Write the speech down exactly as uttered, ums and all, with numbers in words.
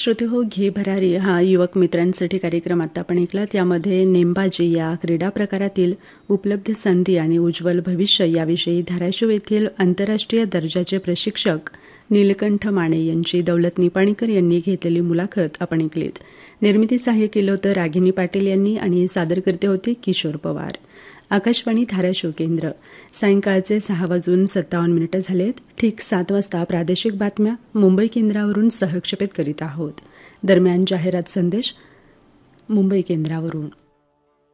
श्रोते हो, घे भरारी हा युवक मित्रांसाठी कार्यक्रम आता आपण ऐकलात. यामध्ये नेमबाजी या क्रीडा प्रकारातील उपलब्ध संधी आणि उज्ज्वल भविष्य याविषयी धाराशिव येथील आंतरराष्ट्रीय दर्जाचे प्रशिक्षक नीलकंठ माने यांची दौलत निपाणीकर यांनी घेतलेली मुलाखत आपण ऐकलीत. निर्मिती सहाय्य केलं होतं रागिनी पाटील यांनी आणि सादरकर्ते होते किशोर पवार. आकाशवाणी धाराशिव केंद्र. सायंकाळचे सहा वाजून सत्तावन्न मिनिटं झालेत. ठीक सात वाजता प्रादेशिक बातम्या मुंबई केंद्रावरून सहक्षेपित करीत आहोत. दरम्यान जाहिरात संदेश मुंबई केंद्रावरून.